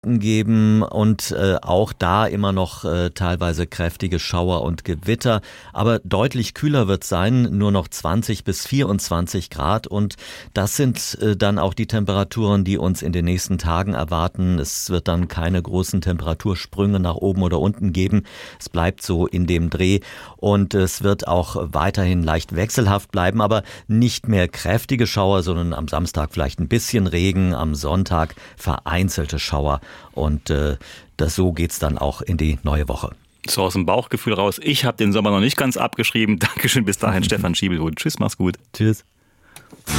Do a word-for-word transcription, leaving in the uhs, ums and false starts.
geben und äh, auch da immer noch äh, teilweise kräftige Schauer und Gewitter, aber deutlich kühler wird sein, nur noch zwanzig bis vierundzwanzig Grad und das sind äh, dann auch die Temperaturen, die uns in den nächsten Tagen erwarten. Es wird dann keine großen Temperatursprünge nach oben oder unten geben. Es bleibt so in dem Dreh und es wird auch weiterhin leicht wechselhaft bleiben, aber nicht mehr kräftige Schauer, sondern am Samstag vielleicht ein bisschen Regen, am Sonntag vereinzelte Schauer und äh, das, so geht's dann auch in die neue Woche. So aus dem Bauchgefühl raus, ich habe den Sommer noch nicht ganz abgeschrieben. Dankeschön, bis dahin, Stefan Schiebelhut. Tschüss, mach's gut. Tschüss.